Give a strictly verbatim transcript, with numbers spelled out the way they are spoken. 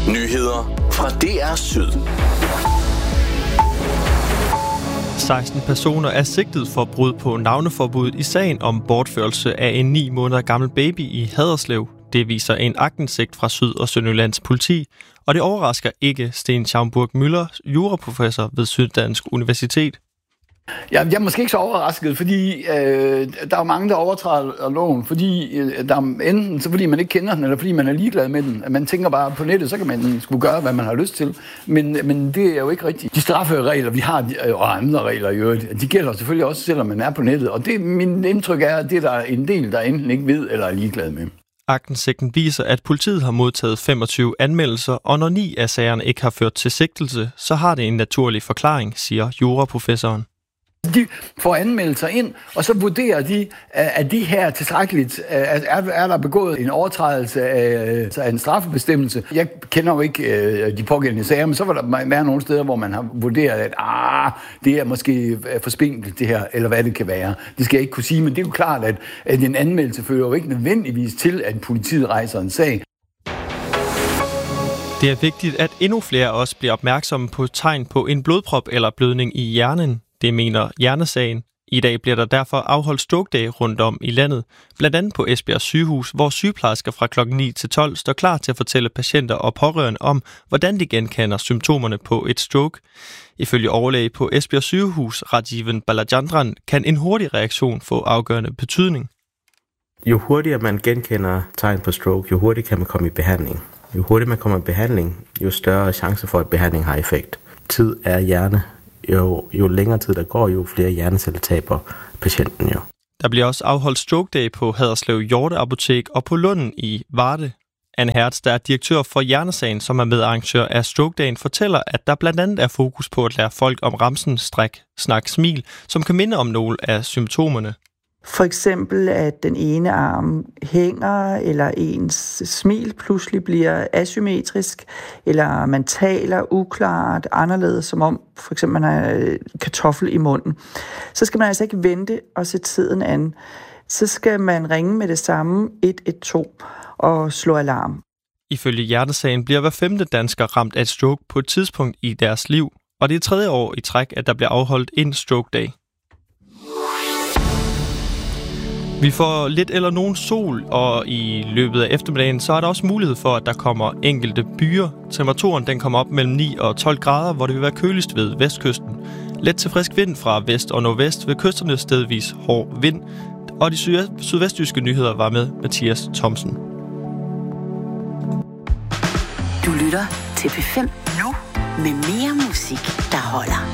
Nyheder fra D R Syd. seksten personer er sigtet for brud på navneforbuddet i sagen om bortførelse af en ni måneder gammel baby i Haderslev. Det viser en aktindsigt fra Syd- og Sønderjyllands politi, og det overrasker ikke Sten Schaumburg-Müller, juraprofessor ved Syddansk Universitet. Ja, jeg er måske ikke så overrasket, fordi øh, der er mange, der overtræder loven, fordi øh, der er enten så fordi man ikke kender den, eller fordi man er ligeglad med den. Man tænker bare på nettet, så kan man skulle gøre, hvad man har lyst til. Men, men det er jo ikke rigtigt. De strafferegler, vi har, og andre regler i øvrigt, de gælder selvfølgelig også, selvom man er på nettet. Og det, min indtryk er, at det der er en del, der enten ikke ved, eller er ligeglad med. Aktindsigten viser, at politiet har modtaget femogtyve anmeldelser, og når ni af sagerne ikke har ført til sigtelse, så har det en naturlig forklaring, siger juraprofessoren. De får anmeldelser ind, og så vurderer de, at de her tilstrækkeligt, er, er der begået en overtrædelse af, af en straffebestemmelse. Jeg kender jo ikke de pågældende sager, men så var der være nogle steder, hvor man har vurderet, at ah, det er måske for spinkelt det her, eller hvad det kan være. Det skal jeg ikke kunne sige, men det er jo klart, at, at en anmeldelse fører jo ikke nødvendigvis til, at politiet rejser en sag. Det er vigtigt, at endnu flere af os bliver opmærksomme på tegn på en blodprop eller blødning i hjernen. Det mener Hjernesagen. I dag bliver der derfor afholdt stroke-dage rundt om i landet, blandt andet på Esbjerg sygehus, hvor sygeplejersker fra klokken ni til tolv står klar til at fortælle patienter og pårørende om, hvordan de genkender symptomerne på et stroke. Ifølge overlæge på Esbjerg sygehus, Rajiven Balachandran, kan en hurtig reaktion få afgørende betydning. Jo hurtigere man genkender tegn på stroke, jo hurtigere kan man komme i behandling. Jo hurtigere man kommer i behandling, jo større chance for, at behandling har effekt. Tid er hjerne. Jo, jo længere tid der går, jo flere hjerneceller taber patienten jo. Der bliver også afholdt stroke-dag på Haderslev Hjorte Apotek og på Lunden i Varde. Anne Hertz, der er direktør for Hjernesagen, som er medarrangør af stroke-dagen, fortæller, at der blandt andet er fokus på at lære folk om ramsen, stræk, snak, smil, som kan minde om nogle af symptomerne. For eksempel, at den ene arm hænger, eller ens smil pludselig bliver asymmetrisk, eller man taler uklart, anderledes, som om for eksempel man har kartoffel i munden. Så skal man altså ikke vente og se tiden an. Så skal man ringe med det samme et et to og slå alarm. Ifølge Hjernesagen bliver hver femte dansker ramt af et stroke på et tidspunkt i deres liv, og det er tredje år i træk, at der bliver afholdt en stroke-dag. Vi får lidt eller nogen sol, og i løbet af eftermiddagen, så er der også mulighed for, at der kommer enkelte byer. Temperaturen den kommer op mellem ni og tolv grader, hvor det vil være køligst ved vestkysten. Let til frisk vind fra vest og nordvest ved kysterne stedvis hård vind. Og de syd- sydvestjyske nyheder var med Mathias Thomsen. Du lytter til P fem nu med mere musik, der holder.